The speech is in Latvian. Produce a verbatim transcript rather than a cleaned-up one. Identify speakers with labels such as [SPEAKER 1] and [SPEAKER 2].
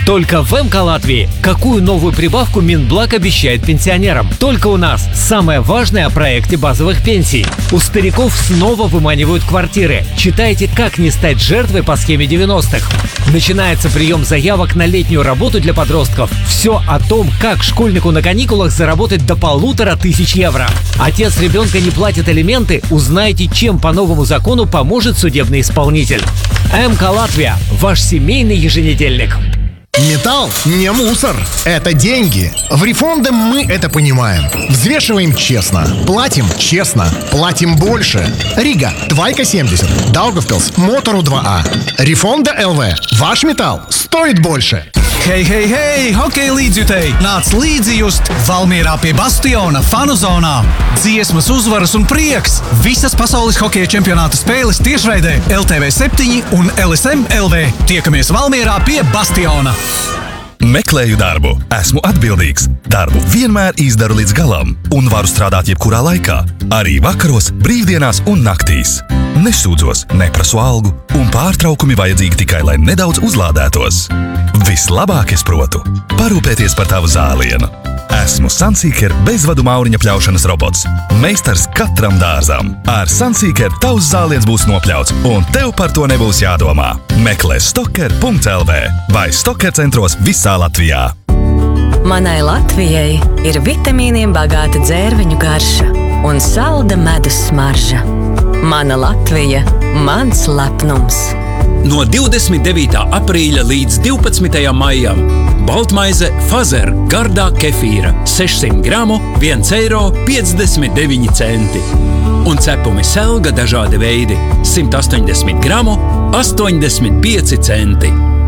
[SPEAKER 1] Только в эм ка Латвии. Какую новую прибавку Минблаг обещает пенсионерам? Только у нас. Самое важное о проекте базовых пенсий. У стариков снова выманивают квартиры. Читайте, как не стать жертвой по схеме девяностых. Начинается прием заявок на летнюю работу для подростков. Все о том, как школьнику на каникулах заработать до полутора тысяч евро. Отец ребенка не платит алименты? Узнаете, чем по новому закону поможет судебный исполнитель. эм ка Латвия. Ваш семейный еженедельник.
[SPEAKER 2] Металл не мусор, это деньги. В Рифонде мы это понимаем. Взвешиваем честно, платим честно, платим больше. Рига, Двайка семьдесят, Даугавпилс, Мотору два А. Рифонде эл ви. Ваш металл стоит больше.
[SPEAKER 3] Hei, hei, hei, hokeja līdzjutēji! Nāc līdzi just Valmierā pie Bastiona fanu zonām. Dziesmas, uzvaras un prieks! Visas pasaules hokeja čempionāta spēles tiešraidē el te vē septiņi un el es em el vē. Tiekamies Valmierā pie Bastiona.
[SPEAKER 4] Meklēju darbu, esmu atbildīgs, darbu vienmēr izdaru līdz galam un varu strādāt jebkurā laikā, arī vakaros, brīvdienās un naktīs. Nesūdzos, neprasu algu un pārtraukumi vajadzīgi tikai, lai nedaudz uzlādētos. Vislabāk es protu parūpēties par tavu zālienu. Esmu Sunseeker bezvadu mauriņa pļaušanas robots. Meistars katram dārzam. Ar Sunseeker tavs zāliens būs nopļauts, un tev par to nebūs jādomā. Meklē stoker punkt el vē vai Stoker centros visā Latvijā.
[SPEAKER 5] Manai Latvijai ir vitamīniem bagāta dzērveņu garša un salda medus smarža. Mana Latvija, mans lepnums.
[SPEAKER 6] No divdesmit devītā aprīļa līdz divpadsmitajam maijam baltmaize Fazer gardā kefīra sešsimt gramu viens eiro piecdesmit deviņi centi. Un cepumi Selga dažādi veidi simt astoņdesmit gramu astoņdesmit pieci centi.